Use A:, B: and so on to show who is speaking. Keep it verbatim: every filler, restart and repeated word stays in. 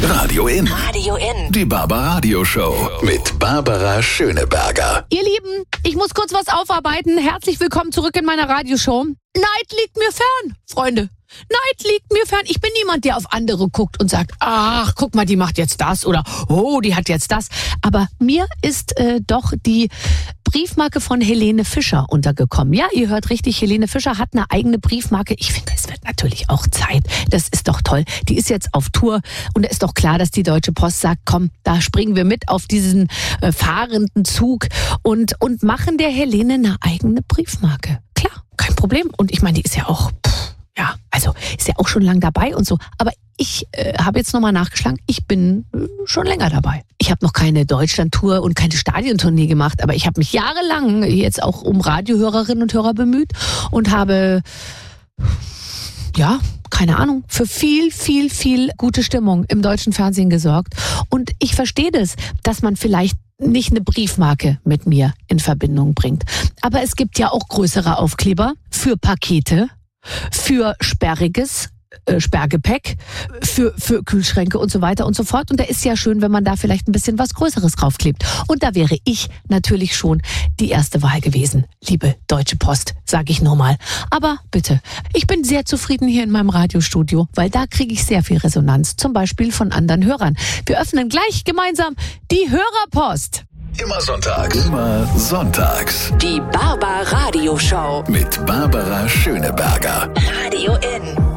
A: Radio In.
B: Radio In.
A: Die Barbaradio Show mit Barbara Schöneberger.
C: Ihr Lieben, ich muss kurz was aufarbeiten. Herzlich willkommen zurück in meiner Radioshow. Neid liegt mir fern, Freunde. Neid liegt mir fern. Ich bin niemand, der auf andere guckt und sagt, ach, guck mal, die macht jetzt das oder oh, die hat jetzt das. Aber mir ist äh, doch die Briefmarke von Helene Fischer untergekommen. Ja, ihr hört richtig, Helene Fischer hat eine eigene Briefmarke. Ich finde, es wird natürlich auch Zeit. Das ist doch toll. Die ist jetzt auf Tour und da ist doch klar, dass die Deutsche Post sagt, komm, da springen wir mit auf diesen äh, fahrenden Zug und, und machen der Helene eine eigene Briefmarke. Klar, kein Problem. Und ich meine, die ist ja auch... Ja, also ist ja auch schon lang dabei und so. Aber ich äh, habe jetzt nochmal nachgeschlagen, ich bin äh, schon länger dabei. Ich habe noch keine Deutschlandtour und keine Stadiontournee gemacht, aber ich habe mich jahrelang jetzt auch um Radiohörerinnen und Hörer bemüht und habe, ja, keine Ahnung, für viel, viel, viel gute Stimmung im deutschen Fernsehen gesorgt. Und ich verstehe das, dass man vielleicht nicht eine Briefmarke mit mir in Verbindung bringt. Aber es gibt ja auch größere Aufkleber für Pakete, für sperriges äh, Sperrgepäck, für, für Kühlschränke und so weiter und so fort. Und da ist ja schön, wenn man da vielleicht ein bisschen was Größeres draufklebt. Und da wäre ich natürlich schon die erste Wahl gewesen. Liebe Deutsche Post, sage ich nur mal. Aber bitte, ich bin sehr zufrieden hier in meinem Radiostudio, weil da kriege ich sehr viel Resonanz, zum Beispiel von anderen Hörern. Wir öffnen gleich gemeinsam die Hörerpost.
A: Immer sonntags. Immer sonntags.
B: Die Barbaradio Show
A: Mit Barbara Schöneberger.
B: Radio In.